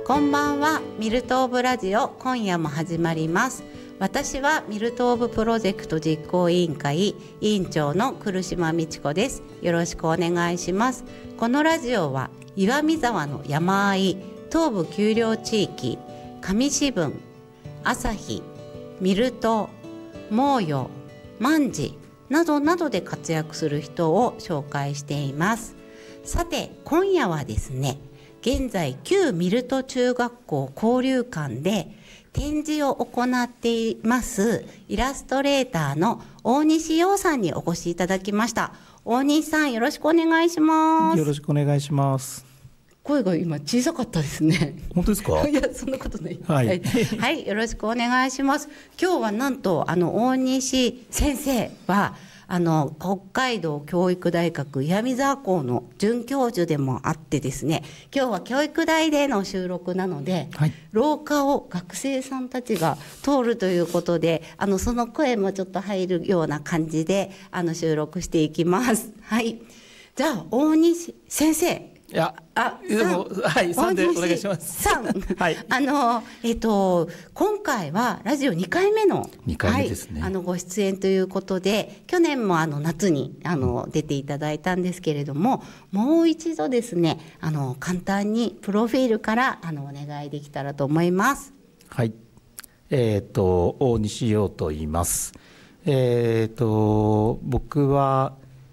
こんばんは。ミルトオブラジオ、今夜も始まります。私はミルトオブプロジェクト実行委員会委員長の来島美智子です。よろしくお願いします。このラジオは岩見沢の山あい、東部丘陵地域、上志分、朝日、ミルト、モーヨ、万事などなどで活躍する人を紹介しています。さて、今夜はですね、現在旧ミルト中学校交流館で展示を行っていますイラストレーターの大西洋さんにお越しいただきました。大西さん、よろしくお願いします。 よろしくお願いします。 声が今小さかったですね。 本当ですか？ いや、そんなことない。 はい、 はい、よろしくお願いします。今日はなんと大西先生は北海道教育大学岩見沢校の准教授でもあってですね、今日は教育大での収録なので、 はい、 廊下を学生さんたちが通るということで、その声もちょっと入るような感じで収録していきます。はい、じゃあ大西先生、 いや、でも、はい、3でお願いします。はい。 今回はラジオ2回目の 2回目ですね。 はい、ご出演ということで、去年も夏に出ていただいたんですけれども、もう一度ですね、簡単にプロフィールからお願いできたらと思います。 はい。大西洋と言います。僕は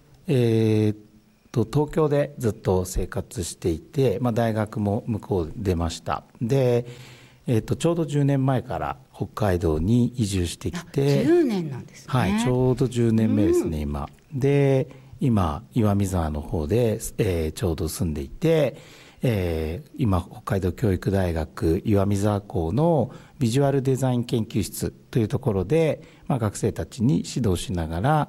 東京でずっと生活していて、大学も向こう出ました。で、ちょうど10年前から北海道に移住してきて、 10年なんですね。 はい、ちょうど10年目ですね、今。で、今岩見沢の方で、ちょうど住んでいて、今北海道教育大学岩見沢校のビジュアルデザイン研究室というところで、学生たちに指導しながら